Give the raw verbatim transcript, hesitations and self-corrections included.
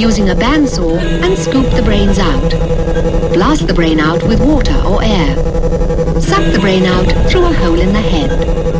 using a bandsaw and scoop the brains out. Blast the brain out with water or air. Suck the brain out through a hole in the head.